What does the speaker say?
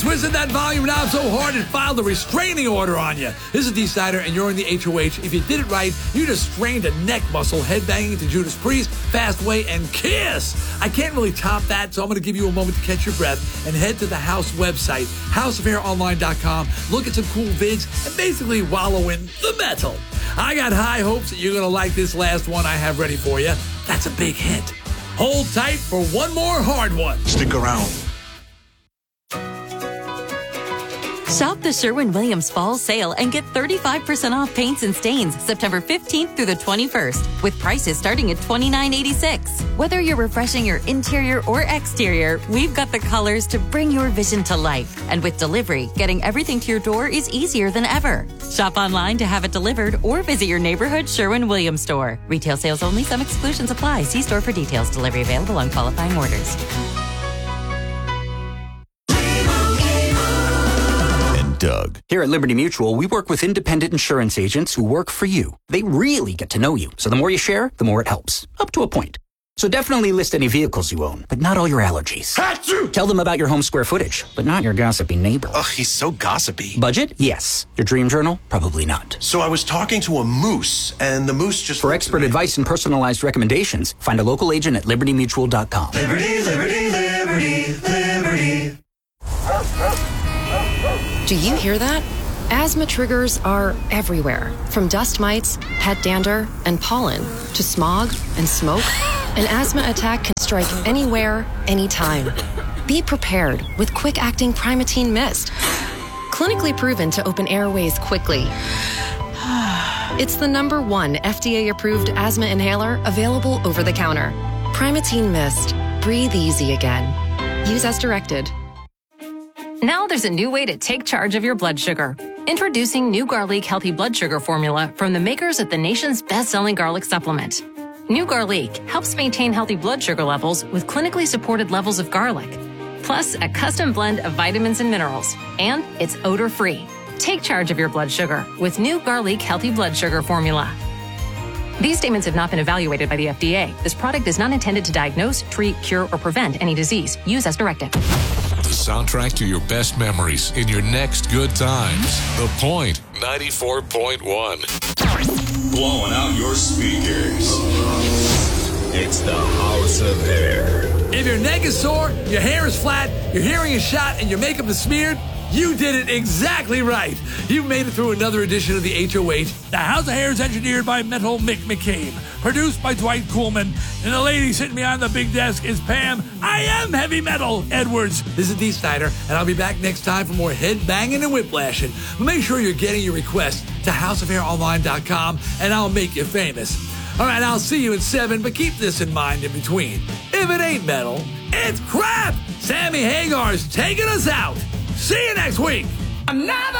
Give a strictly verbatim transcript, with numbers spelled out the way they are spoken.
twisted that volume knob so hard it filed a restraining order on you. This is D-Snyder, and you're in the H O H. If you did it right, you just strained a neck muscle headbanging to Judas Priest, Fast Way, and Kiss. I can't really top that, so I'm going to give you a moment to catch your breath and head to the House website, house of hair online dot com, look at some cool vids, and basically wallow in the metal. I got high hopes that you're going to like this last one I have ready for you. That's a big hint. Hold tight for one more hard one. Stick around. Shop the Sherwin-Williams Fall Sale and get thirty-five percent off paints and stains September fifteenth through the twenty-first, with prices starting at twenty-nine eighty-six. Whether you're refreshing your interior or exterior, we've got the colors to bring your vision to life. And with delivery, getting everything to your door is easier than ever. Shop online to have it delivered or visit your neighborhood Sherwin-Williams store. Retail sales only. Some exclusions apply. See store for details. Delivery available on qualifying orders. Doug. Here at Liberty Mutual, we work with independent insurance agents who work for you. They really get to know you. So the more you share, the more it helps. Up to a point. So definitely list any vehicles you own, but not all your allergies. Achoo! Tell them about your home square footage, but not your gossipy neighbor. Ugh, he's so gossipy. Budget? Yes. Your dream journal? Probably not. So I was talking to a moose, and the moose just... For expert advice and personalized recommendations, find a local agent at liberty mutual dot com. Liberty, liberty, liberty, liberty. Do you hear that? Asthma triggers are everywhere, from dust mites, pet dander, and pollen, to smog and smoke. An asthma attack can strike anywhere, anytime. Be prepared with quick-acting Primatene Mist. Clinically proven to open airways quickly. It's the number one F D A-approved asthma inhaler available over the counter. Primatene Mist. Breathe easy again. Use as directed. Now there's a new way to take charge of your blood sugar. Introducing new Garlic Healthy Blood Sugar Formula from the makers of the nation's best-selling garlic supplement. New Garlic helps maintain healthy blood sugar levels with clinically supported levels of garlic, plus a custom blend of vitamins and minerals, and it's odor-free. Take charge of your blood sugar with new Garlic Healthy Blood Sugar Formula. These statements have not been evaluated by the F D A. This product is not intended to diagnose, treat, cure, or prevent any disease. Use as directed. The soundtrack to your best memories in your next good times. The Point ninety-four point one. Blowing out your speakers. It's the House of Hair. If your neck is sore, your hair is flat, your hearing is shot, and your makeup is smeared, you did it exactly right. You made it through another edition of the H O H. The House of Hair is engineered by Metal Mick McCabe, produced by Dwight Coolman, and the lady sitting behind the big desk is Pam, I am heavy metal, Edwards. This is D. Snyder, and I'll be back next time for more head banging and whiplashing. Make sure you're getting your request to house of hair online dot com, and I'll make you famous. All right, I'll see you at seven, but keep this in mind in between. If it ain't metal, it's crap. Sammy Hagar's taking us out. See you next week. I'm never